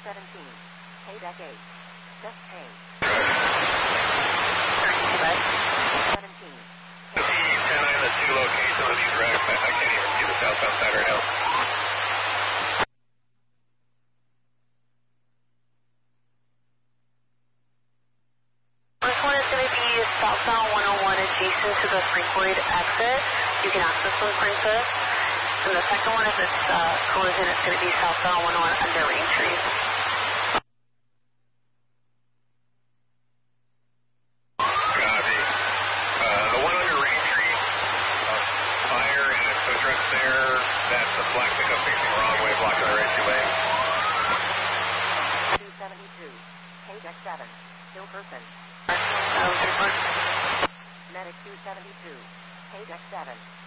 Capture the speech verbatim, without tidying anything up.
seventeen. Hey, deck eight. Just hey. seventeen. ten nine, the two locations of these wrecks. I, I can't even see the southbound side right now. First one is going to be southbound one oh one adjacent to the Franklin exit. You can access from Princess. And the second one, if it's uh, collision, it's going to be southbound one oh one under Raintree. Copy. Uh, the one under Raintree, uh, fire and a tow truck there. That's the black pickup facing the wrong way, blocking the right two lanes. two seventy-two. Hey, deck seven. Still person. Um, Medic two seventy-two. Hey, deck seven.